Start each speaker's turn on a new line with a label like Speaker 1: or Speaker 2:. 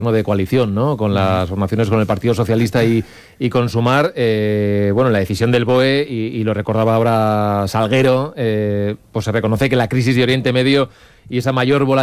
Speaker 1: de coalición, ¿no? Con las formaciones con el Partido Socialista y con Sumar. La decisión del BOE, y lo recordaba ahora Salguero, pues se reconoce que la crisis de Oriente Medio y esa mayor volatilidad